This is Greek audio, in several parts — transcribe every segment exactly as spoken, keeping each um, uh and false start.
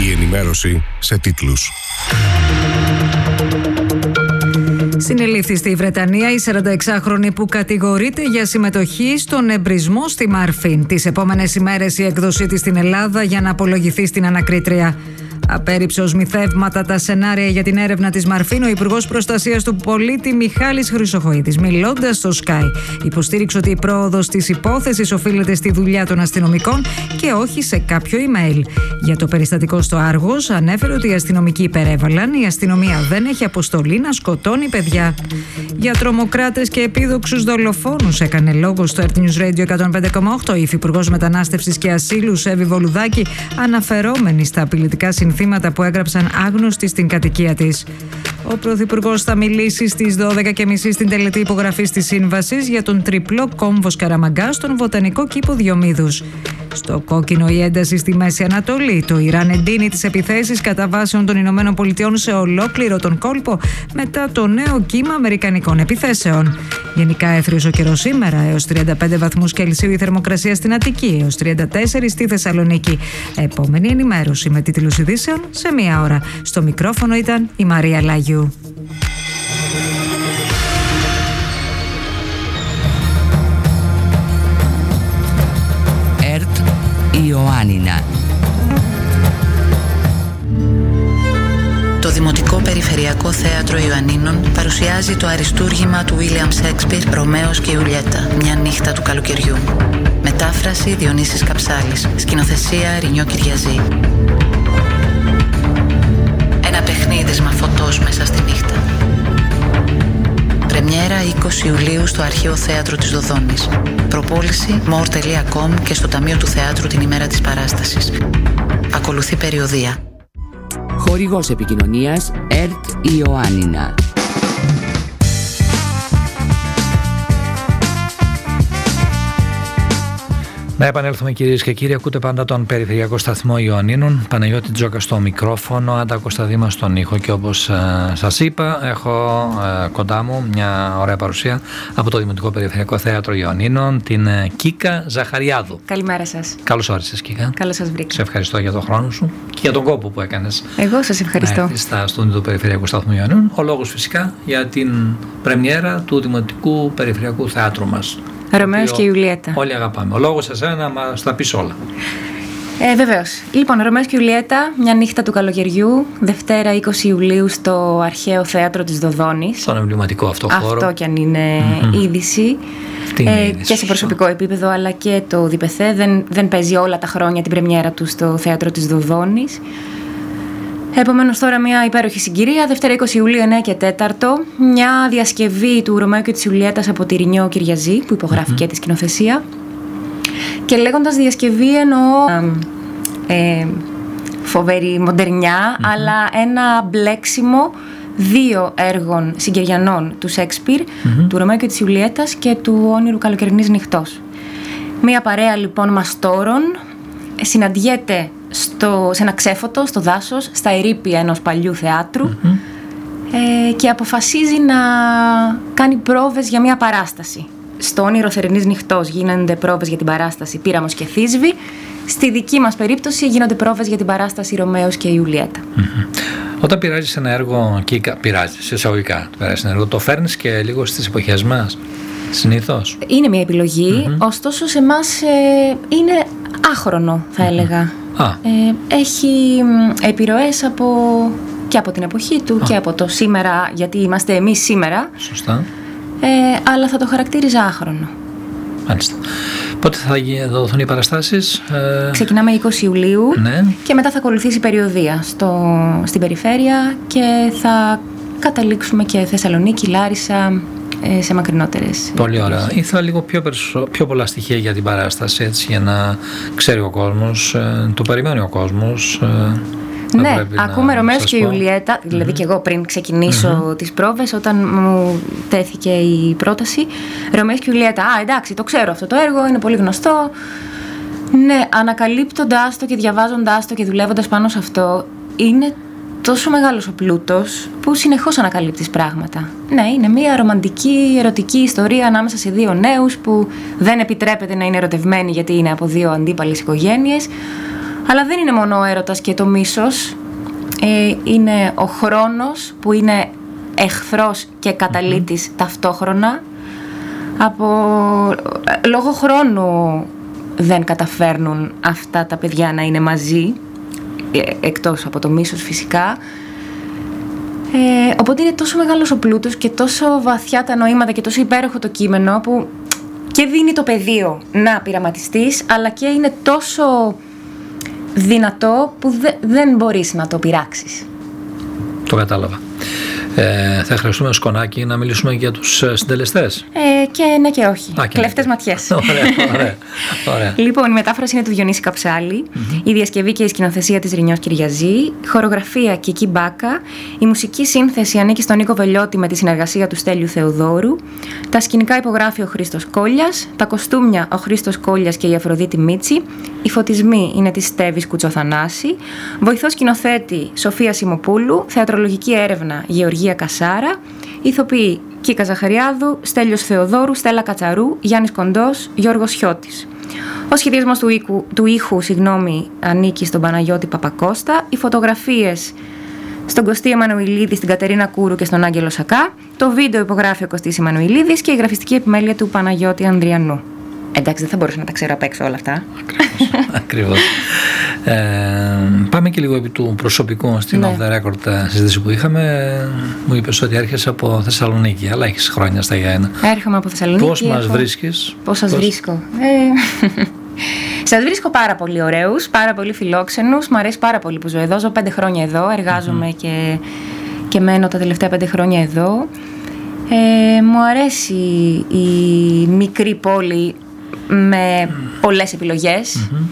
Η ενημέρωση σε τίτλους. Συνελήφθη στη Βρετανία η σαρανταεξάχρονη που κατηγορείται για συμμετοχή στον εμπρισμό στη Μάρφιν. Τις επόμενες ημέρες η έκδοσή της στην Ελλάδα για να απολογηθεί στην ανακρίτρια. Απέρριψε ως μυθεύματα τα σενάρια για την έρευνα της Μαρφίν ο Υπουργός Προστασίας του Πολίτη Μιχάλης Χρυσοχοΐδης. Μιλώντας στο Sky, υποστήριξε ότι η πρόοδος της υπόθεσης οφείλεται στη δουλειά των αστυνομικών και όχι σε κάποιο email. Για το περιστατικό στο Άργος, ανέφερε ότι οι αστυνομικοί υπερέβαλαν, η αστυνομία δεν έχει αποστολή να σκοτώνει παιδιά. Για τρομοκράτες και επίδοξους δολοφόνους έκανε λόγο στο Earth News Radio εκατόν πέντε κόμμα οκτώ η Υφυπουργός Μετανάστευσης και Ασύλου Σέβη Βολουδάκη, αναφερόμενη στα απειλητικά συνθήματα που έγραψαν άγνωστοι στην κατοικία της. Ο Πρωθυπουργός θα μιλήσει στις δώδεκα και μισή στην τελετή υπογραφής της σύμβασης για τον τριπλό κόμβο Σκαραμαγκά στον Βοτανικό Κήπο Διομήδους. Στο κόκκινο η ένταση στη Μέση Ανατολή. Το Ιράν εντείνει τις επιθέσεις κατά βάσεων των Ηνωμένων Πολιτειών σε ολόκληρο τον κόλπο μετά το νέο κύμα αμερικανικών επιθέσεων. Γενικά έθριος ο καιρός σήμερα, έως τριάντα πέντε βαθμούς Κελσίου η θερμοκρασία στην Αττική, έως τριάντα τέσσερα στη Θεσσαλονίκη. Επόμενη ενημέρωση με τίτλους ειδήσεων σε μία ώρα. Στο μικρόφωνο ήταν η Μαρία Λάγιου. Ερτ Ιωάννινα. Το Δημοτικό Περιφερειακό Θέατρο Ιωαννίνων παρουσιάζει το αριστούργημα του Βίλιαμ Σέξπιρ «Ρωμαίος και Ιουλιέτα, μια νύχτα του καλοκαιριού». Μετάφραση Διονύσης Καψάλης. Σκηνοθεσία Ρινιό Κυριαζή. Ένα παιχνίδισμα φωτός μέσα στη νύχτα. Πρεμιέρα είκοσι Ιουλίου στο Αρχαίο Θέατρο της Δοδόνης. Προπόληση more τελεία com και στο Ταμείο του Θεάτρου την ημέρα της παράστασης. Ακολουθεί περιοδεία. Χορηγός επικοινωνίας Ερτ Ιωάννινα. Να επανέλθουμε κυρίες και κύριοι, ακούτε πάντα τον Περιφερειακό Σταθμό Ιωαννίνων. Παναγιώτη Τζόκα στο μικρόφωνο, Άντα Κωνσταντίμα στον ήχο και όπως ε, σας είπα έχω ε, κοντά μου μια ωραία παρουσία από το Δημοτικό Περιφερειακό Θέατρο Ιωαννίνων, την ε, Κίκα Ζαχαριάδου. Καλημέρα σας. Καλώς όρισες Κίκα. Καλώς σας βρήκα. Σε ευχαριστώ για τον χρόνο σου και για τον κόπο που έκανες. Εγώ σας ευχαριστώ. Να έρθεις στα στούντιο του Περιφερειακού Σταθμού Ιωαννίνων. Ο λόγος φυσικά για την πρεμιέρα του Δημοτικού Περιφερειακού Θεάτρου μας. Ρωμαίος και Ιουλιέτα. Όλοι αγαπάμε. Ο λόγος εσένα να μας τα πεις όλα. Ε, βεβαίως. Λοιπόν, Ρωμαίος και Ιουλιέτα, μια νύχτα του καλοκαιριού, Δευτέρα είκοσι Ιουλίου στο Αρχαίο Θέατρο της Δοδόνης. Στον εμβληματικό αυτό χώρο. Αυτό κι αν είναι mm-hmm. είδηση. Ε, είδηση. Και σε προσωπικό επίπεδο, αλλά και το ΔΙΠΕΘΕ δεν, δεν παίζει όλα τα χρόνια την πρεμιέρα του στο Θέατρο της Δοδόνης. Επομένως τώρα μια υπέροχη συγκυρία, Δευτέρα είκοσι Ιουλίου εννέα και τέταρτο, μια διασκευή του Ρωμαίου και της Ιουλιέτας από τη Ρινιό Κυριαζή που υπογράφει mm-hmm. και τη σκηνοθεσία. Και λέγοντας διασκευή εννοώ ε, φοβερή μοντερνιά, mm-hmm. αλλά ένα μπλέξιμο δύο έργων συγκεριανών του Σέξπιρ, mm-hmm. του Ρωμαίου και της Ιουλιέτας και του Όνειρου Καλοκαιρινής Νυχτός. Μια παρέα λοιπόν μαστόρων συναντιέται στο, σε ένα ξέφωτο, στο δάσος, στα ερείπια ενός παλιού θεάτρου mm-hmm. ε, και αποφασίζει να κάνει πρόβες για μια παράσταση. Στο Όνειρο Θερινής Νυχτός γίνονται πρόβες για την παράσταση Πύραμος και Θήσβη. Στη δική μας περίπτωση γίνονται πρόβες για την παράσταση Ρωμαίος και Ιουλιέτα. Mm-hmm. Όταν πειράζεις ένα έργο, και πειράζεις εισαγωγικά, πειράζεις ένα έργο, το φέρνεις και λίγο στις εποχές μας, συνήθως. Είναι μια επιλογή, mm-hmm. ωστόσο σε εμάς ε, είναι άχρονο θα έλεγα. Mm-hmm. Ah. Ε, έχει επιρροές από, και από την εποχή του ah. και από το σήμερα, γιατί είμαστε εμείς σήμερα. Σωστά. Ε, αλλά θα το χαρακτήριζα άχρονο. Μάλιστα. Πότε θα δοθούν οι παραστάσεις? Ε... Ξεκινάμε είκοσι Ιουλίου ναι. και μετά θα ακολουθήσει περιοδεία στο, στην περιφέρεια και θα καταλήξουμε και Θεσσαλονίκη, Λάρισα, ε, σε μακρινότερες. Πολύ ωραία. Ήθελα λίγο πιο, περισσο, πιο πολλά στοιχεία για την παράσταση, έτσι, για να ξέρει ο κόσμος, ε, το περιμένει ο κόσμος. Ε... Ναι, ακούμε Ρωμαίος και Ιουλιέτα, δηλαδή mm-hmm. και εγώ πριν ξεκινήσω mm-hmm. τις πρόβες, όταν μου τέθηκε η πρόταση, Ρωμαίος και Ιουλιέτα, α, εντάξει, το ξέρω αυτό το έργο, είναι πολύ γνωστό. Ναι, ανακαλύπτοντας το και διαβάζοντας το και δουλεύοντας πάνω σε αυτό, είναι τόσο μεγάλος ο πλούτος που συνεχώς ανακαλύπτεις πράγματα. Ναι, είναι μια ρομαντική, ερωτική ιστορία ανάμεσα σε δύο νέους που δεν επιτρέπεται να είναι ερωτευμένοι γιατί είναι από δύο αντίπαλες οικογένειες. Αλλά δεν είναι μόνο ο έρωτας και το μίσος. Ε, είναι ο χρόνος που είναι εχθρός και καταλύτης mm-hmm. ταυτόχρονα. Από... Λόγω χρόνου δεν καταφέρνουν αυτά τα παιδιά να είναι μαζί, εκτός από το μίσος φυσικά. Ε, οπότε είναι τόσο μεγάλος ο πλούτος και τόσο βαθιά τα νοήματα και τόσο υπέροχο το κείμενο που και δίνει το πεδίο να πειραματιστείς, αλλά και είναι τόσο δυνατό που δε, δεν μπορείς να το πειράξεις. Το κατάλαβα. Ε, θα χρειαστούμε σκονάκι να μιλήσουμε για τους συντελεστές. Ε, και ναι και όχι. Κλέφτες ματιές. Ωραία, ωραία, ωραία. Λοιπόν, η μετάφραση είναι του Διονύση Καψάλη, mm-hmm. η διασκευή και η σκηνοθεσία της Ρινιός Κυριαζή, χορογραφία Κική Μπάκα, η μουσική σύνθεση ανήκει στον Νίκο Βελιώτη με τη συνεργασία του Στέλιου Θεοδόρου, τα σκηνικά υπογράφει ο Χρήστος Κόλλιας, τα κοστούμια ο Χρήστος Κόλλιας και η Αφροδίτη Μίτσι, οι φωτισμοί είναι της Στέβης Κουτσοθανάση, βοηθός σκηνοθέτη Σοφία Σιμοπούλου, θεατρολογική έρευνα Γεωργία Κασάρα, ηθοποιοί Κίκα Ζαχαριάδου, Στέλιος Θεοδόρου, Στέλλα Κατσαρού, Γιάννης Κοντός, Γιώργος Χιώτης. Ο σχεδιασμός του, οίκου, του ήχου συγγνώμη, ανήκει στον Παναγιώτη Παπακώστα, οι φωτογραφίες στον Κωστή Εμμανουηλίδη, στην Κατερίνα Κούρου και στον Άγγελο Σακά, το βίντεο υπογράφει ο Κωστής Εμμανουηλίδης και η γραφιστική επιμέλεια του Παναγιώτη Ανδριανού. Εντάξει, δεν θα μπορούσα να τα ξέρω απ' έξω όλα αυτά. Ακριβώς. Ε, πάμε και λίγο επί του προσωπικού στην ναι. Off the Record συζήτηση που είχαμε. Μου είπες ότι έρχεσαι από Θεσσαλονίκη, αλλά έχεις χρόνια στα Γιάννα. Έρχομαι από Θεσσαλονίκη. Πώς μας έχω... βρίσκεις? Πώς σας Πώς... βρίσκω? Ε... Σας βρίσκω πάρα πολύ ωραίους, πάρα πολύ φιλόξενους. Μ' αρέσει πάρα πολύ που ζω εδώ. Ζω πέντε χρόνια εδώ, εργάζομαι mm-hmm. και, και μένω τα τελευταία πέντε χρόνια εδώ. Ε, μου αρέσει η μικρή πόλη με πολλές επιλογές mm-hmm.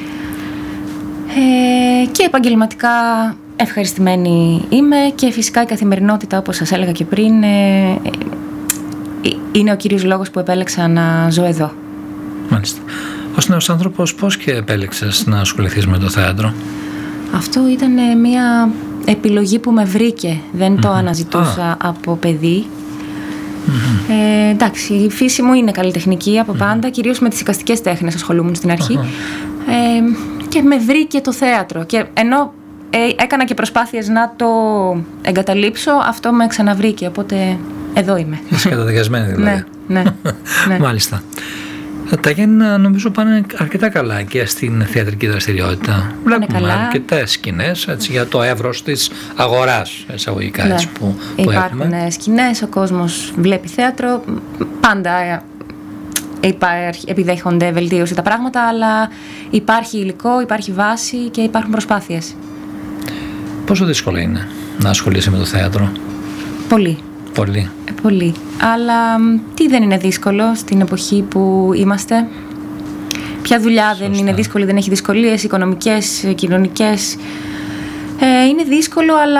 ε, και επαγγελματικά ευχαριστημένη είμαι και φυσικά η καθημερινότητα, όπως σας έλεγα και πριν, ε, ε, είναι ο κύριος λόγος που επέλεξα να ζω εδώ. Μάλιστα. Ως νέος άνθρωπος πώς και επέλεξες να ασχοληθείς με το θέατρο? Αυτό ήταν μια επιλογή που με βρήκε, δεν mm-hmm. το αναζητούσα ah. από παιδί. Mm-hmm. Ε, εντάξει, η φύση μου είναι καλλιτεχνική από πάντα, mm-hmm. κυρίως με τις εικαστικές τέχνες ασχολούμουν στην αρχή uh-huh. ε, και με βρήκε το θέατρο και ενώ ε, έκανα και προσπάθειες να το εγκαταλείψω, αυτό με ξαναβρήκε, οπότε εδώ είμαι. Είσαι καταδικασμένη δηλαδή. ναι, ναι, ναι. Μάλιστα. Τα Γιάννηνα νομίζω πάνε αρκετά καλά και στην θεατρική δραστηριότητα. Βλέπουμε αρκετές σκηνές έτσι, για το εύρος της αγοράς εισαγωγικά ναι. έτσι, που, που υπάρχουν έχουμε. σκηνές, ο κόσμος βλέπει θέατρο, πάντα υπάρχει, επιδέχονται βελτίωση τα πράγματα, αλλά υπάρχει υλικό, υπάρχει βάση και υπάρχουν προσπάθειες. Πόσο δύσκολο είναι να ασχολείσαι με το θέατρο? Πολύ. Πολύ. Πολύ. Αλλά τι δεν είναι δύσκολο στην εποχή που είμαστε? Ποια δουλειά Σωστά. δεν είναι δύσκολη, δεν έχει δυσκολίες οικονομικές, κοινωνικές? Ε, είναι δύσκολο, αλλά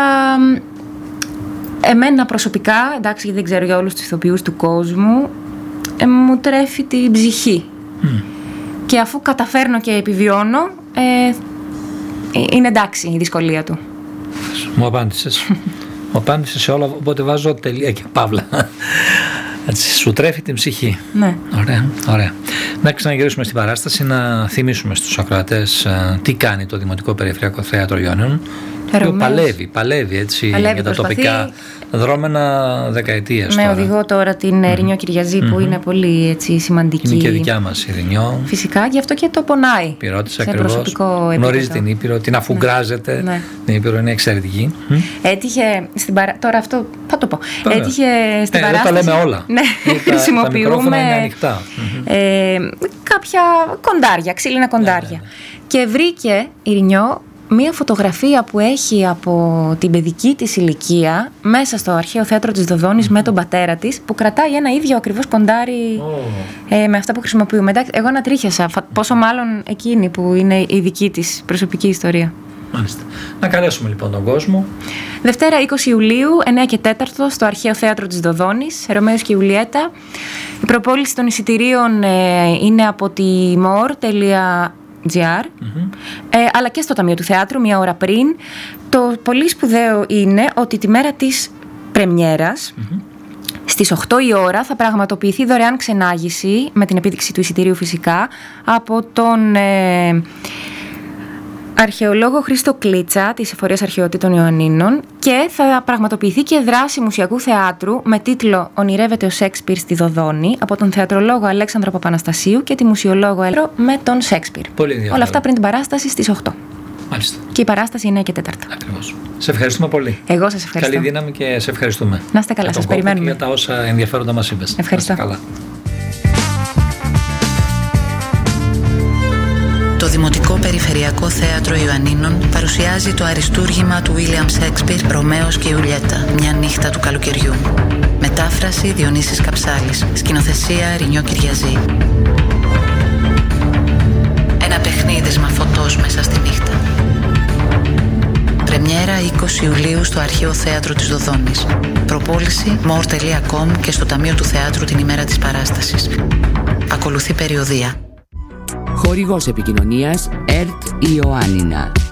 εμένα προσωπικά, εντάξει, γιατί δεν ξέρω για όλους τους ηθοποιούς του κόσμου, ε, μου τρέφει την ψυχή. Mm. Και αφού καταφέρνω και επιβιώνω, ε, είναι εντάξει η δυσκολία του. Μου απάντησες. Μου απάντησες σε όλα, οπότε βάζω τελεία και παύλα. Έτσι, σου τρέφει την ψυχή. Ναι. Ωραία, ωραία. Να ξαναγυρίσουμε στην παράσταση, να θυμίσουμε στους ακροατές uh, τι κάνει το Δημοτικό Περιφερειακό Θέατρο Ιωνίων. Το οποίο παλεύει, παλεύει έτσι παλεύει, για τα προσπαθεί. τοπικά δρόμενα δεκαετίες. Με τώρα. οδηγώ τώρα την mm-hmm. Ρινιό Κυριαζή που mm-hmm. είναι πολύ έτσι, σημαντική. Είναι και δικιά μας η Ρινιό. Φυσικά, γι' αυτό και το πονάει. Πυρώτης ακριβώς. Γνωρίζει την Ήπειρο, την αφουγκράζεται. Ναι. Την Ήπειρο είναι εξαιρετική. Έτυχε στην παρά... Τώρα αυτό θα το πω. Τώρα. Έτυχε στην ε, παράσταση. Δεν τα λέμε όλα. Ναι, τα, χρησιμοποιούμε. Τα μικρόφωνα είναι ανοιχτά. Ε, κάποια κοντάρια, ξύλινα κοντάρια. Ναι, ναι, ναι. Και βρήκε η Ρινιό μία φωτογραφία που έχει από την παιδική της ηλικία μέσα στο αρχαίο θέατρο της Δοδόνης mm-hmm. με τον πατέρα της, που κρατάει ένα ίδιο ακριβώς κοντάρι oh. ε, με αυτά που χρησιμοποιούμε. Εντάξει, εγώ ανατρίχιασα, πόσο μάλλον εκείνη που είναι η δική της προσωπική ιστορία. Μάλιστα. Να καλέσουμε λοιπόν τον κόσμο. Δευτέρα είκοσι Ιουλίου, εννέα και τέσσερα, στο αρχαίο θέατρο της Δοδόνης, Ρωμαίος και Ιουλιέτα. Η προπόληση των εισιτηρίων ε, είναι από τη more τελεία τζι άρ, mm-hmm. ε, αλλά και στο Ταμείο του Θεάτρου, μία ώρα πριν. Το πολύ σπουδαίο είναι ότι τη μέρα της πρεμιέρας, mm-hmm. στις οκτώ η ώρα, θα πραγματοποιηθεί δωρεάν ξενάγηση, με την επίδειξη του εισιτηρίου φυσικά, από τον... Ε, αρχαιολόγο Χρήστο Κλίτσα της Εφορίας Αρχαιοτήτων Ιωαννίνων και θα πραγματοποιηθεί και δράση μουσιακού θεάτρου με τίτλο «Ονειρεύεται ο Σέξπιρ στη Δοδόνη» από τον θεατρολόγο Αλέξανδρο Παπαναστασίου και τη μουσιολόγο Έλρο με τον Σέξπιρ. Πολύ ενδιαφέρον. Όλα αυτά πριν την παράσταση στις οκτώ. Μάλιστα. Και η παράσταση εννιά και τέταρτα. Ακριβώς. Σε ευχαριστούμε πολύ. Εγώ σας ευχαριστώ. Καλή δύναμη και σε ευχαριστούμε. Να είστε καλά, σας περιμένουμε. Για τα όσα ενδιαφέροντα μας είπες. Ευχαριστώ. Καλά. Το Δημοτικό Περιφερειακό Θέατρο Ιωαννίνων παρουσιάζει το αριστούργημα του Βίλιαμ Σέξπιρ «Ρωμαίος και Ιουλιέτα, μια νύχτα του καλοκαιριού». Μετάφραση Διονύσης Καψάλης. Σκηνοθεσία Ρινιό Κυριαζή. Ένα παιχνίδισμα φωτός μέσα στη νύχτα. Πρεμιέρα είκοσι Ιουλίου στο Αρχαίο Θέατρο της Δοδόνης. Προπόληση more τελεία com και στο Ταμείο του Θεάτρου την ημέρα της παράστασης. Ακολουθεί περιοδεία. Χορηγός επικοινωνίας ΕΡΤ Ιωάννινα.